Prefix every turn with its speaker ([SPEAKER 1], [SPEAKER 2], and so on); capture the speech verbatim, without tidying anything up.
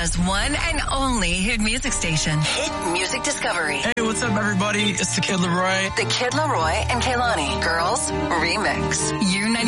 [SPEAKER 1] Arizona's one and only hit music station. Hit Music Discovery.
[SPEAKER 2] Hey, what's up, everybody? It's the Kid Laroi.
[SPEAKER 1] The Kid Laroi and Kehlani Girls Remix. U